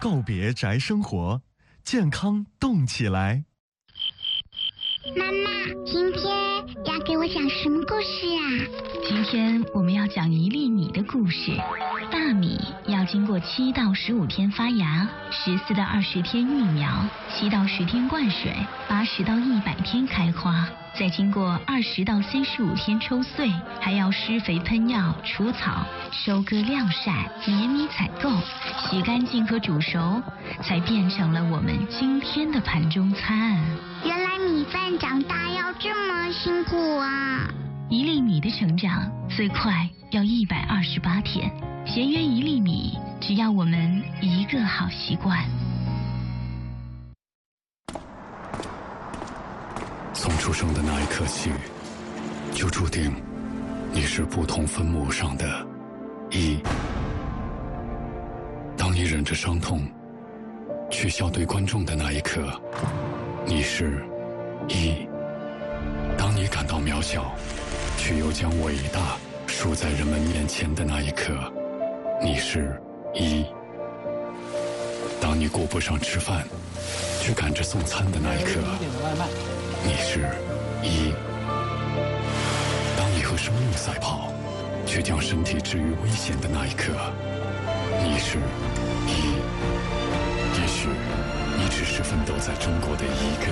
告别宅生活，健康动起来。 妈妈，今天要给我讲什么故事啊？ 今天我们要讲1粒米的故事。大米要经过7到15天发芽，14到20天育苗，7到10天灌水，80到100天开花，再经过20到35天抽穗，还要施肥喷药、除草、收割晾晒、碾米采购、洗干净和煮熟，才变成了我们今天的盘中餐。 原来米饭长大要这么辛苦啊 ！1粒米的成长最快要128天，咸约1粒米，只要我们一个好习惯。 从出生的那一刻起，就注定你是不同分母上的1。当你忍着伤痛去笑对观众的那一刻，你是1。当你感到渺小，却又将伟大竖在人们面前的那一刻，你是1。当你顾不上吃饭，却赶着送餐的那一刻，你是1。当你和生命赛跑，却将身体置于危险的那一刻，你是1。也许你只是奋斗在中国的一个